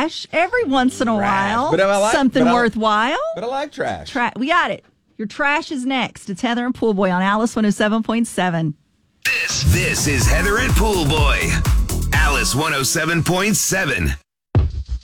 trash every once in a while. But I like something worthwhile. But I like trash. We got it. Your trash is next. It's Heather and Pool Boy on Alice 107.7. This is Heather and Pool Boy. Alice 107.7.